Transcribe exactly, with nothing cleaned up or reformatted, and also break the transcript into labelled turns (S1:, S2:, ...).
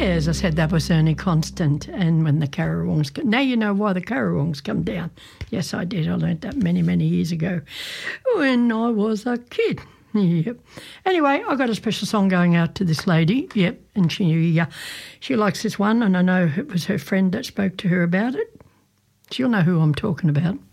S1: Yeah, as I said, that was Ernie Constant, and when the Currawongs... Now you know why the Currawongs come down. Yes, I did. I learnt that many, many years ago when I was a kid. Yep. Anyway, I got a special song going out to this lady. Yep, and she uh, she likes this one, and I know it was her friend that spoke to her about it. She'll know who I'm talking about.